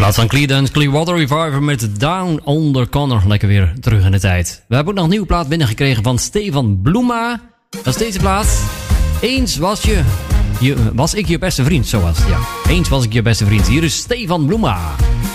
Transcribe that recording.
plaats van Creedence Clearwater Revival met Down Under Connor. Lekker weer terug in de tijd. We hebben ook nog een nieuwe plaat binnengekregen van Stefan Bloema. Dat is deze plaat. Eens was ik je beste vriend, zo was het, ja. Eens was ik je beste vriend. Hier is Stefan Bloema.